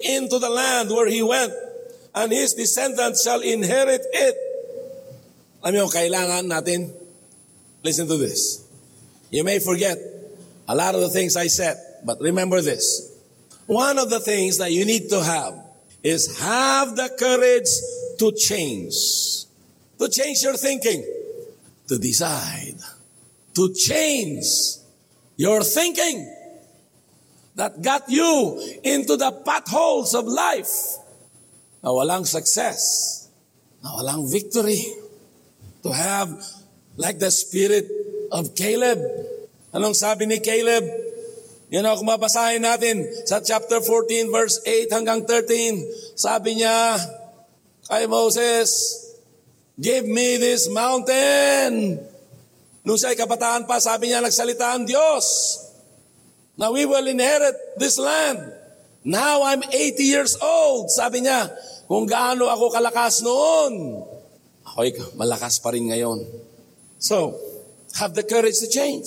into the land where he went, and his descendants shall inherit it. Alam mo, kailangan natin, listen to this. You may forget a lot of the things I said, but remember this. One of the things that you need to have is have the courage to change. To change your thinking. To decide. To change your thinking that got you into the potholes of life. Na walang success. Na walang victory. To have like the spirit of Caleb. Anong sabi ni Caleb? Kung mabasahin natin sa chapter 14 verse 8 hanggang 13, sabi niya kay Moses, give me this mountain. Nung siya'y kabataan pa, sabi niya, nagsalita ang Diyos. Now we will inherit this land. Now I'm 80 years old. Sabi niya, kung gaano ako kalakas noon, ako'y malakas pa rin ngayon. So, have the courage to change.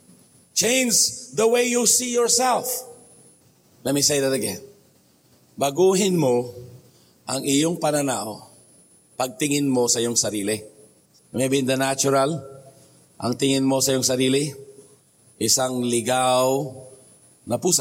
Change the way you see yourself. Let me say that again. Baguhin mo ang iyong pananaw pagtingin mo sa iyong sarili. Maybe in the natural, ang tingin mo sa iyong sarili, isang ligaw na pusa.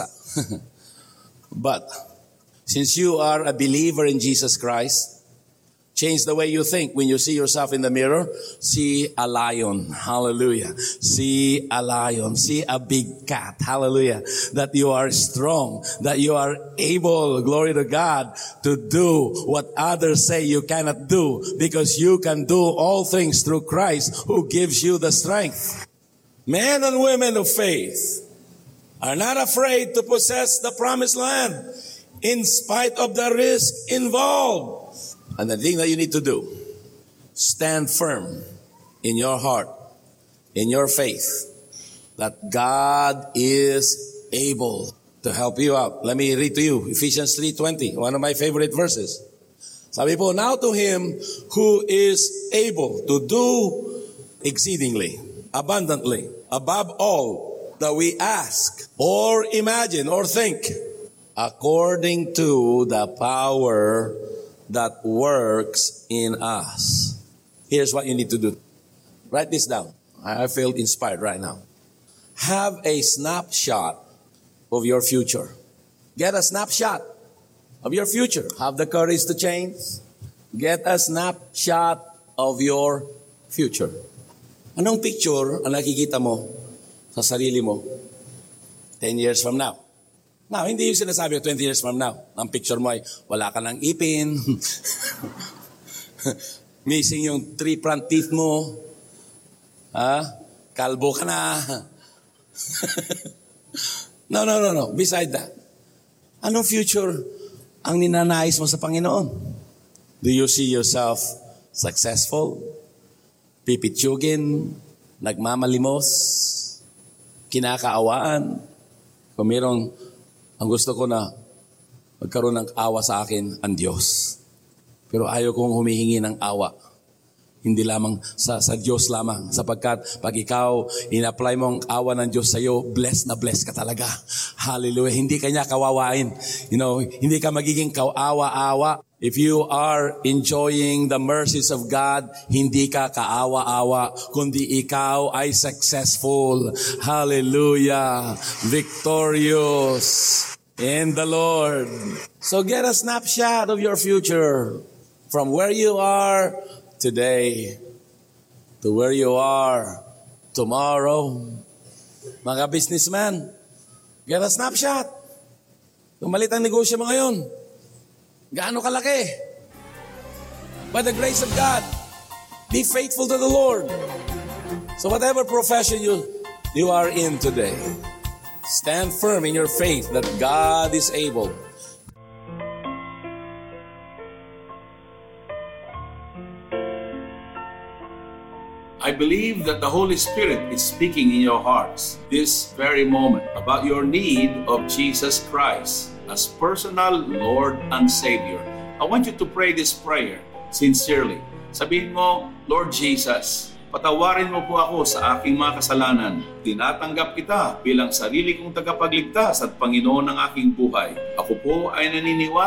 But, since you are a believer in Jesus Christ, change the way you think. When you see yourself in the mirror, see a lion. Hallelujah. See a lion. See a big cat. Hallelujah. That you are strong. That you are able, glory to God, to do what others say you cannot do. Because you can do all things through Christ who gives you the strength. Men and women of faith are not afraid to possess the promised land in spite of the risk involved. And the thing that you need to do, stand firm in your heart, in your faith, that God is able to help you out. Let me read to you Ephesians 3:20, one of my favorite verses. Sabi po, now to him who is able to do exceedingly, abundantly, above all that we ask or imagine or think, according to the power that works in us. Here's what you need to do. Write this down. I feel inspired right now. Have a snapshot of your future. Get a snapshot of your future. Have the courage to change. Get a snapshot of your future. Anong picture ang nakikita mo sa sarili mo 10 years from now? Now, hindi yung sinasabi 20 years from now. Ang picture mo ay wala ka ng ipin. Missing yung 3 front teeth mo. Kalbo ka na. No. Beside that, anong future ang ninanais mo sa Panginoon? Do you see yourself successful? Pipitsugin? Nagmamalimos? Kinakaawaan? Kung mayroong ang gusto ko na magkaroon ng awa sa akin ang Diyos. Pero ayaw kong humihingi ng awa. Hindi lamang sa Diyos lamang. Sapagkat pag ikaw in-apply mo ang awa ng Diyos sa iyo, blessed na blessed ka talaga. Hallelujah. Hindi ka niya kawawain. Hindi ka magiging kaawa-awa. If you are enjoying the mercies of God, hindi ka kaawa-awa, kundi ikaw ay successful. Hallelujah. Victorious in the Lord. So get a snapshot of your future from where you are today to where you are tomorrow. Mga businessman, get a snapshot. Kung malit ang negosyo mo ngayon, gaano kalaki? By the grace of God, be faithful to the Lord. So whatever profession you are in today, stand firm in your faith that God is able. I believe that the Holy Spirit is speaking in your hearts this very moment about your need of Jesus Christ as personal Lord and Savior. I want you to pray this prayer sincerely. Sabihin mo, Lord Jesus, patawarin mo po ako sa aking mga kasalanan. Tinatanggap kita bilang sarili kong tagapagligtas at Panginoon ng aking buhay. Ako po ay naniniwala